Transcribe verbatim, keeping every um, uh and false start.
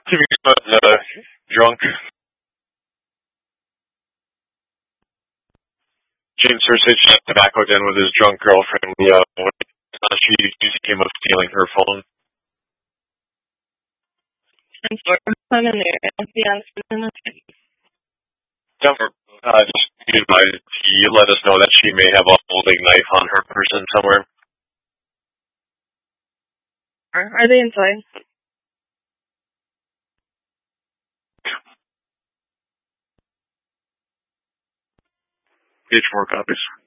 He was uh, drunk. James Cersei shot tobacco den with his drunk girlfriend. Uh, when she accused him of stealing her phone. And for fun in there, the answer in Denver, uh, just be advised, he let us know that she may have a holding knife on her person somewhere. Are they inside? Page four copies.